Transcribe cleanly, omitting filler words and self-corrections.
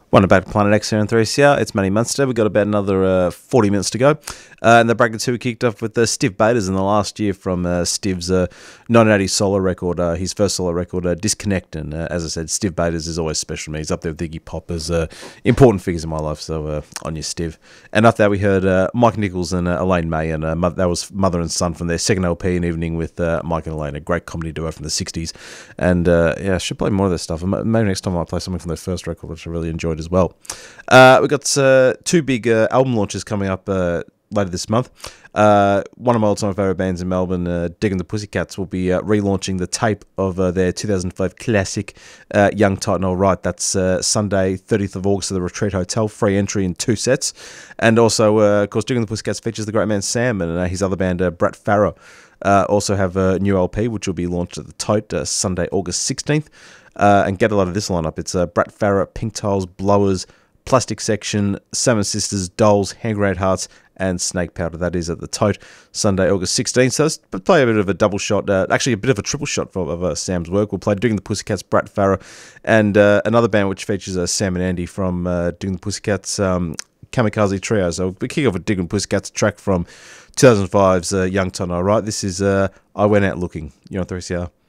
One about Planet X here on 3CR. It's Matty Munster. We've got about another 40 minutes to go. And the bracket 2 we kicked off with Stiv Bators in the last year from Stiv's 1980 solo record, his first solo record, Disconnect. And as I said, Stiv Bators is always special to me. He's up there with Iggy Pop as important figures in my life. So on your Stiv. And after that, we heard Mike Nichols and Elaine May. And that was Mother and Son from their second LP, An Evening with Mike and Elaine, a great comedy duo from the 60s. And yeah, I should play more of their stuff. Maybe next time I'll play something from their first record, which I really enjoyed as well. We've got two big album launches coming up later this month. One of my all-time favourite bands in Melbourne, Digging the Pussycats, will be relaunching the tape of their 2005 classic, Young Tight and All Right. That's Sunday, 30th of August at the Retreat Hotel. Free entry in 2 sets. And also, of course, Digging the Pussycats features the great man Sam and his other band, Brat Farah. Also have a new LP, which will be launched at the Tote Sunday, August 16th. And get a lot of this lineup. It's Brat Farah, Pink Tiles, Blowers, Plastic Section, Seven Sisters, Dolls, Hand Grenade Hearts, and Snake Powder. That is at the Tote, Sunday, August 16th. So let's play a bit of a double shot, actually a bit of a triple shot of Sam's work. We'll play Digging the Pussycats, Brat Farah, and another band which features Sam and Andy from Digging the Pussycats, Kamikaze Trio. So we kick off with Digging the Pussycats, a track from 2005's Young Tight and All Right. This is I Went Out Looking. You're on 3CR.